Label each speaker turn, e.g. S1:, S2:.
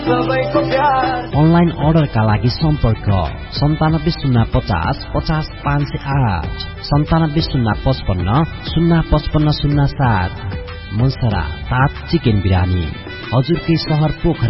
S1: Online अर्डरका लागि सम्पर्क 9705050508 970555055507। मनसरा 7 चिकन बिरानी हजुरकै शहर पोखरा।